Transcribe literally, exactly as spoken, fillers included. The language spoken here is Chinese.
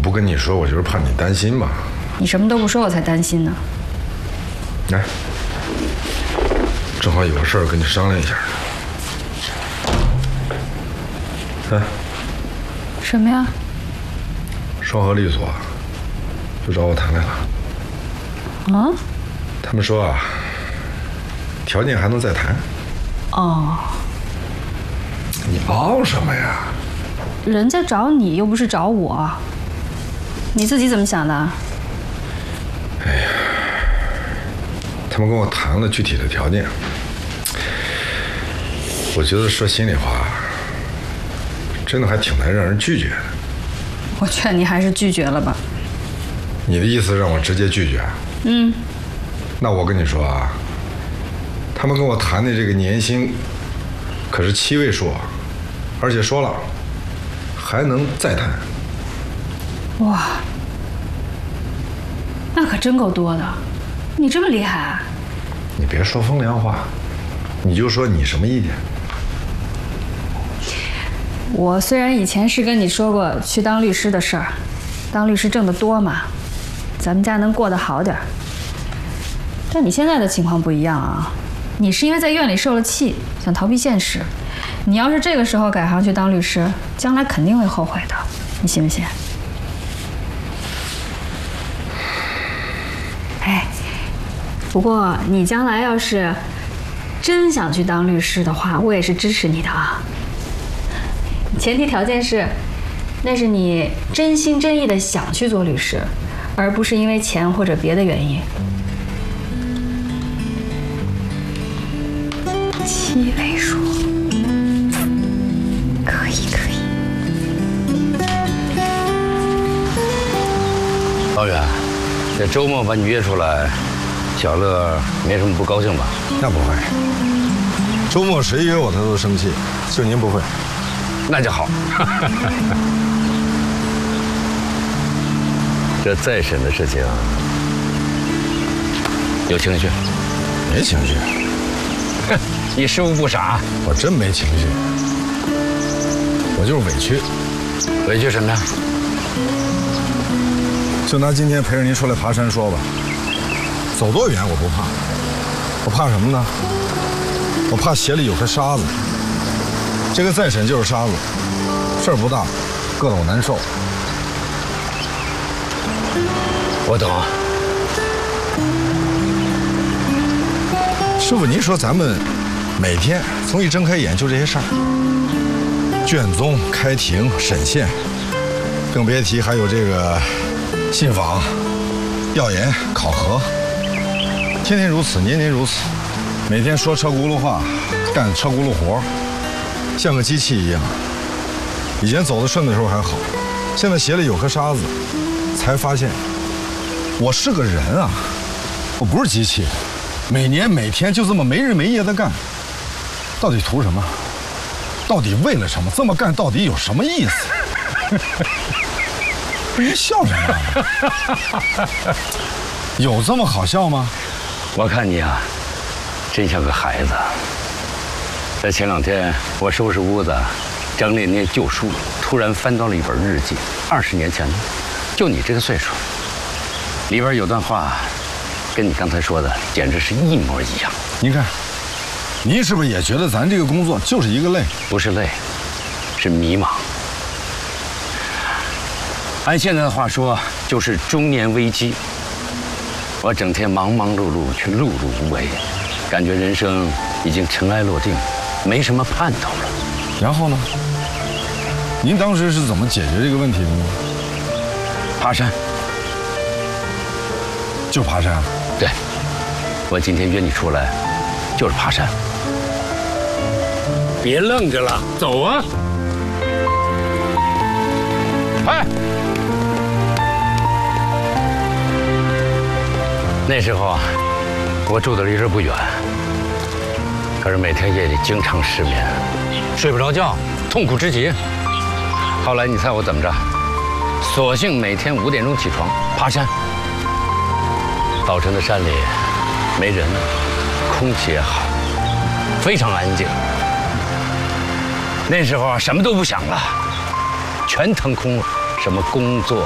不跟你说，我就是怕你担心嘛。 你什么都不说，我才担心呢。 来，正好有个事儿跟你商量一下。哎， 什么呀？ 双河律所就找我谈来了。 啊？ 他们说啊，条件还能再谈。 哦。 你忙什么呀？ 人家找你又不是找我，你自己怎么想的？ 哎呀，他们跟我谈了具体的条件，我觉得说心里话，真的还挺难让人拒绝的。 我劝你还是拒绝了吧。 你的意思让我直接拒绝？ 嗯。 那我跟你说啊，他们跟我谈的这个年薪可是七位数啊，而且说了还能再谈。 哇，那可真够多的，你这么厉害啊？ 你别说风凉话，你就说你什么意见？ 我虽然以前是跟你说过去当律师的事儿，当律师挣得多嘛，咱们家能过得好点儿。但你现在的情况不一样啊，你是因为在院里受了气，想逃避现实。你要是这个时候改行去当律师，将来肯定会后悔的，你信不信？哎，不过你将来要是真想去当律师的话，我也是支持你的啊。前提条件是，那是你真心真意的想去做律师，而不是因为钱或者别的原因。七位数，可以可以。 老远，这周末把你约出来，小乐没什么不高兴吧？ 那不会，周末谁约我他都生气，就您不会。 那就好。这再审的事情有情绪？ 没情绪。 哼，你师傅不傻。 我真没情绪，我就是委屈。 委屈什么呀？ 就拿今天陪着您出来爬山说吧，走多远我不怕，我怕什么呢？我怕鞋里有颗沙子。这个再审就是沙子，事儿不大，硌得我难受。 我懂。 师傅，您说咱们每天从一睁开眼就这些事儿，卷宗、开庭、审线，更别提还有这个信访、调研、考核，天天如此，年年如此，每天说车轱辘话，干车轱辘活，像个机器一样。以前走得顺的时候还好，现在鞋里有颗沙子，才发现我是个人啊，我不是机器。每年每天就这么没日没夜的干，到底图什么？到底为了什么？这么干到底有什么意思？不是笑什么？有这么好笑吗？ 我看你啊，真像个孩子。在前两天，我收拾屋子，整理那些旧书，突然翻到了一本日记，二十年前的，就你这个岁数，里边有段话，跟你刚才说的简直是一模一样。 您看，您是不是也觉得咱这个工作就是一个累？ 不是累，是迷茫。按现在的话说，就是中年危机。我整天忙忙碌碌，却碌碌无为，感觉人生已经尘埃落定，没什么盼头了。 然后呢？您当时是怎么解决这个问题的呢？ 爬山。 就爬山？ 对，我今天约你出来，就是爬山。别愣着了，走啊！哎，那时候啊，我住的离这儿不远，可是每天夜里经常失眠，睡不着觉，痛苦之极。后来你猜我怎么着？索性每天五点钟起床爬山。早晨的山里没人，空气也好，非常安静。那时候啊，什么都不想了，全腾空了，什么工作、